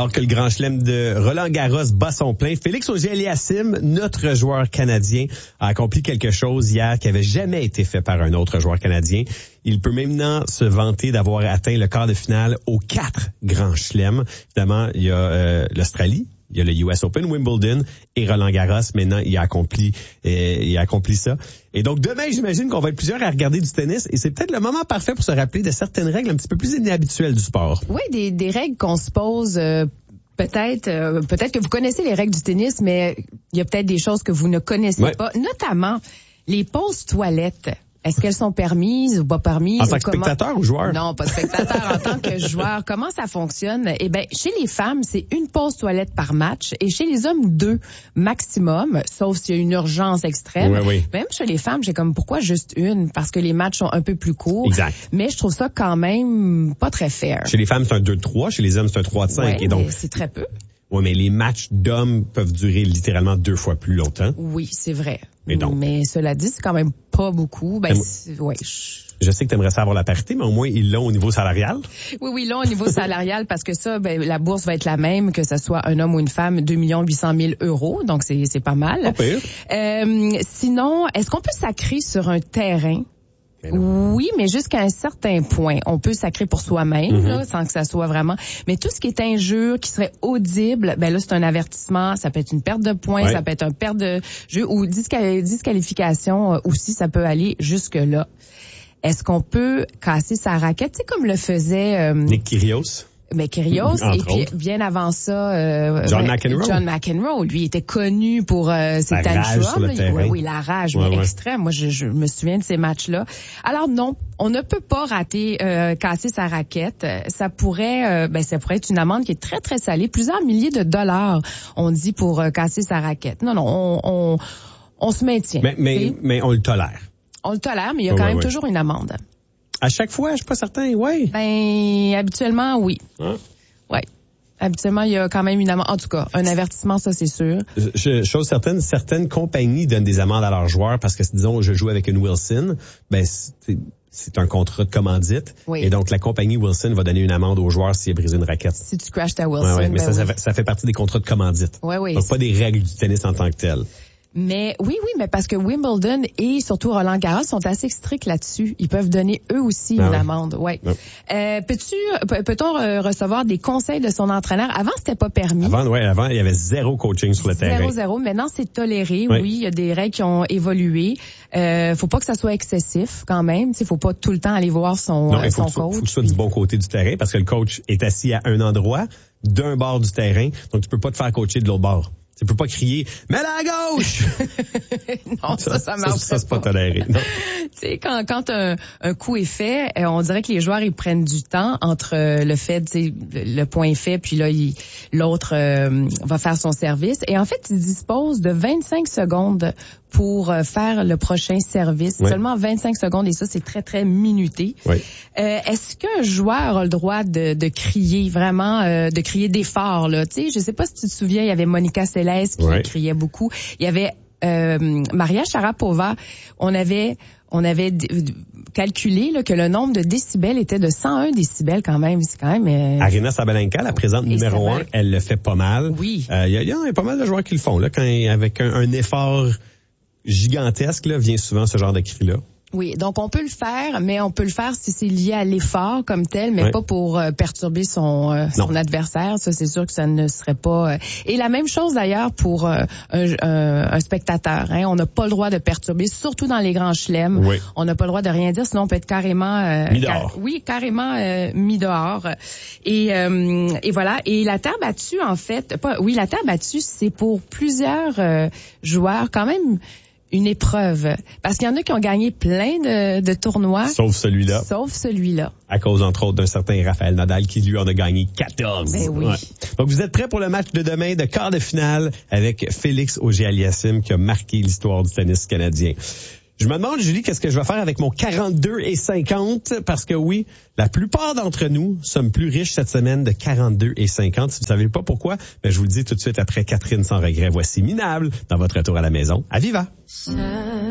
Alors que le Grand Chelem de Roland-Garros bat son plein, Félix Auger-Aliassime, notre joueur canadien, a accompli quelque chose hier qui avait jamais été fait par un autre joueur canadien. Il peut maintenant se vanter d'avoir atteint le quart de finale aux 4 Grands Chelems. Évidemment, il y a l'Australie, il y a le US Open, Wimbledon et Roland-Garros. Maintenant, il a accompli ça. Et donc, demain, j'imagine qu'on va être plusieurs à regarder du tennis. Et c'est peut-être le moment parfait pour se rappeler de certaines règles un petit peu plus inhabituelles du sport. Oui, des règles qu'on se pose... Peut-être que vous connaissez les règles du tennis, mais il y a peut-être des choses que vous ne connaissez pas, notamment les pauses toilettes. Est-ce qu'elles sont permises ou pas permises? En tant que spectateur ou joueur? Non, pas spectateur, en tant que joueur. Comment ça fonctionne? Eh ben, chez les femmes, c'est une pause toilette par match et chez les hommes, 2 maximum, sauf s'il y a une urgence extrême. Oui. Même chez les femmes, j'ai comme pourquoi juste une? Parce que les matchs sont un peu plus courts. Exact. Mais je trouve ça quand même pas très fair. Chez les femmes, c'est un 2-3. Chez les hommes, c'est un 3-5. Ouais, et donc, c'est très peu. Oui, mais les matchs d'hommes peuvent durer littéralement 2 fois plus longtemps. Oui, c'est vrai. Mais cela dit, c'est quand même pas beaucoup. Je sais que tu aimerais ça avoir la parité, mais au moins, ils l'ont au niveau salarial. Oui, ils l'ont au niveau salarial parce que ça, la bourse va être la même, que ce soit un homme ou une femme, 2 800 000 €. Donc, c'est pas mal. Pas pire. Sinon, est-ce qu'on peut sacrer sur un terrain? Oui, mais jusqu'à un certain point. On peut sacrer pour soi-même, là, sans que ça soit vraiment... Mais tout ce qui est injure, qui serait audible, là, c'est un avertissement. Ça peut être une perte de points, ça peut être une perte de jeu ou disqualification aussi, ça peut aller jusque-là. Est-ce qu'on peut casser sa raquette? C'est comme le faisait... Nick Kyrgios. Mais Kyrgios, et puis bien avant ça, John McEnroe. John McEnroe, lui était connu pour ses tantrums. Oui, la rage, mais extrême. Moi, je me souviens de ces matchs-là. Alors non, on ne peut pas rater casser sa raquette. Ça pourrait être une amende qui est très très salée, plusieurs milliers de dollars, on dit, pour casser sa raquette. Non, on se maintient. Mais on le tolère. On le tolère, mais il y a quand même toujours une amende. À chaque fois, je suis pas certain, habituellement, oui. Ouais. Habituellement, il y a quand même une amende. En tout cas, un avertissement, ça, c'est sûr. Chose certaine, certaines compagnies donnent des amendes à leurs joueurs parce que, disons, je joue avec une Wilson, c'est un contrat de commandite. Oui. Et donc, la compagnie Wilson va donner une amende aux joueurs s'il a brisé une raquette. Si tu crashes ta Wilson. Mais ça fait partie des contrats de commandite. Oui. Donc, pas des règles du tennis en tant que telles. Mais oui, mais parce que Wimbledon et surtout Roland-Garros sont assez stricts là-dessus. Ils peuvent donner eux aussi une amende. Ouais. Peut-on recevoir des conseils de son entraîneur? Avant, c'était pas permis. Avant, il y avait 0 coaching sur le terrain. 0. Maintenant, c'est toléré. Oui, il y a des règles qui ont évolué. Faut pas que ça soit excessif quand même. Faut pas tout le temps aller voir son coach. Faut que tu sois du bon côté du terrain parce que le coach est assis à un endroit, d'un bord du terrain. Donc, tu peux pas te faire coacher de l'autre bord. Tu peux pas crier « Mets-la à gauche! » Non, ça marche ça, c'est pas toléré. Tu sais, quand un coup est fait, on dirait que les joueurs, ils prennent du temps entre le fait, le point est fait, puis là, l'autre va faire son service. Et en fait, ils disposent de 25 secondes pour faire le prochain service. Oui. Seulement 25 secondes, et ça, c'est très, très minuté. Oui. Est-ce qu'un joueur a le droit de crier, vraiment, de crier d'effort, là? Tu sais, je sais pas si tu te souviens, il y avait Monica Seles qui criait beaucoup. Il y avait Maria Sharapova. On avait calculé là, que le nombre de décibels était de 101 décibels quand même. C'est quand même... Aryna Sabalenka, la présente numéro 1, elle le fait pas mal. Oui. Il y a pas mal de joueurs qui le font. Là, avec un effort gigantesque, là, vient souvent ce genre de cri-là. Oui, donc on peut le faire, mais on peut le faire si c'est lié à l'effort comme tel, mais pas pour perturber son adversaire. Ça, c'est sûr que ça ne serait pas... Et la même chose d'ailleurs pour un spectateur. Hein. On n'a pas le droit de perturber, surtout dans les grands chelems. Oui. On n'a pas le droit de rien dire, sinon on peut être carrément... mis dehors. Carrément mis dehors. Et voilà. Et la terre battue, en fait... la terre battue, c'est pour plusieurs joueurs quand même... une épreuve. Parce qu'il y en a qui ont gagné plein de tournois. Sauf celui-là. À cause, entre autres, d'un certain Rafael Nadal qui, lui, en a gagné 14. Ben oui. Ouais. Donc, vous êtes prêts pour le match de demain de quart de finale avec Félix Auger-Aliassime qui a marqué l'histoire du tennis canadien. Je me demande, Julie, qu'est-ce que je vais faire avec mon 42,50 parce que oui, la plupart d'entre nous sommes plus riches cette semaine de 42,50. Si vous ne savez pas pourquoi, je vous le dis tout de suite après Catherine sans regret. Voici Minable dans votre retour à la maison. À Viva!